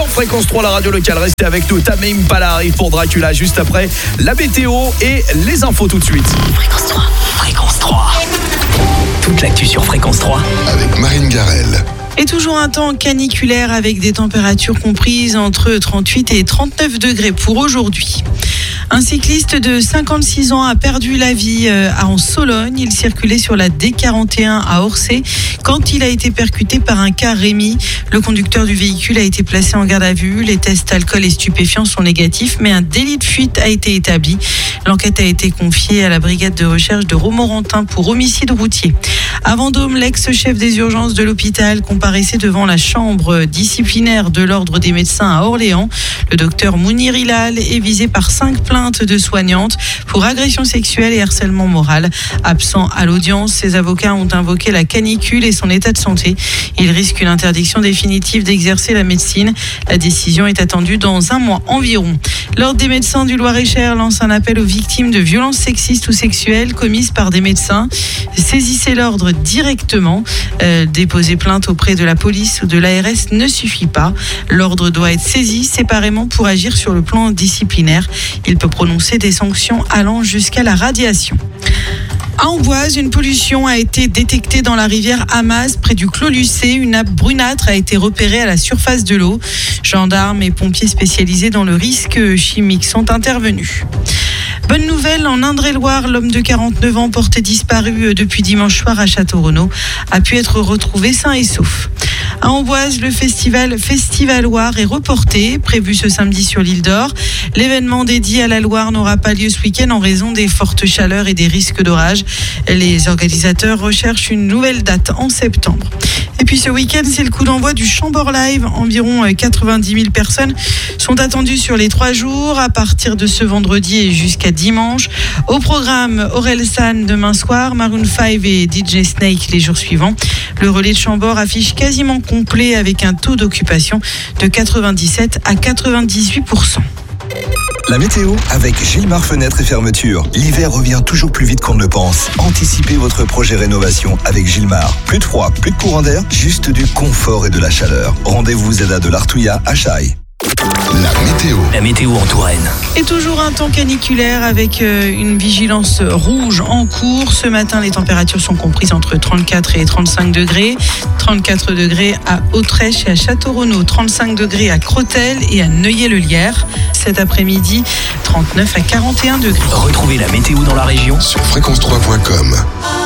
Fréquence 3, la radio locale. Restez avec nous. Tame Impala arrive pour Dracula juste après la météo et les infos tout de suite. Fréquence 3. Fréquence 3. Toute l'actu sur Fréquence 3. Avec Marine Garel. Et toujours un temps caniculaire avec des températures comprises entre 38 et 39 degrés pour aujourd'hui. Un cycliste de 56 ans a perdu la vie en Sologne. Il circulait sur la D41 à Orsay quand il a été percuté par un car Rémi. Le conducteur du véhicule a été placé en garde à vue. Les tests alcool et stupéfiants sont négatifs, mais un délit de fuite a été établi. L'enquête a été confiée à la brigade de recherche de Romorantin pour homicide routier. À Vendôme, l'ex-chef des urgences de l'hôpital comparaissait devant la chambre disciplinaire de l'ordre des médecins à Orléans. Le docteur Mounir Hilal est visé par 5 plaintes de soignantes pour agression sexuelle et harcèlement moral. Absent à l'audience, ses avocats ont invoqué la canicule et son état de santé. Il risque une interdiction définitive d'exercer la médecine. La décision est attendue dans un mois environ. L'Ordre des médecins du Loir-et-Cher lance un appel aux victimes de violences sexistes ou sexuelles commises par des médecins. Saisissez l'ordre directement. Déposer plainte auprès de la police ou de l'ARS ne suffit pas. L'ordre doit être saisi séparément pour agir sur le plan disciplinaire. Il peut prononcer des sanctions allant jusqu'à la radiation. À Amboise, une pollution a été détectée dans la rivière Amaz, près du Clos Lucé. Une nappe brunâtre a été repérée à la surface de l'eau. Gendarmes et pompiers spécialisés dans le risque chimique sont intervenus. Bonne nouvelle, en Indre-et-Loire, l'homme de 49 ans porté disparu depuis dimanche soir à Château-Renaud a pu être retrouvé sain et sauf. À Amboise, le festival Loire est reporté, prévu ce samedi sur l'île d'Or. L'événement dédié à la Loire n'aura pas lieu ce week-end en raison des fortes chaleurs et des risques d'orage. Les organisateurs recherchent une nouvelle date en septembre. Et puis ce week-end, c'est le coup d'envoi du Chambord Live. Environ 90 000 personnes sont attendues sur les 3 jours, à partir de ce vendredi et jusqu'à dimanche. Au programme, Orelsan demain soir, Maroon 5 et DJ Snake les jours suivants. Le relais de Chambord affiche quasiment complet avec un taux d'occupation de 97 à 98%. La météo avec Gilmar Fenêtres et Fermetures. L'hiver revient toujours plus vite qu'on ne le pense. Anticipez votre projet rénovation avec Gilmar. Plus de froid, plus de courant d'air, juste du confort et de la chaleur. Rendez-vous ZA de l'Artouillat à Chaille. La météo en Touraine. Et toujours un temps caniculaire avec une vigilance rouge en cours. Ce matin, les températures sont comprises entre 34 et 35 degrés. 34 degrés à Autrèche et à Château-Renaud. 35 degrés à Crotel et à Neuilly-le-Lierre. Cet après-midi, 39 à 41 degrés. Retrouvez la météo dans la région sur fréquence3.com.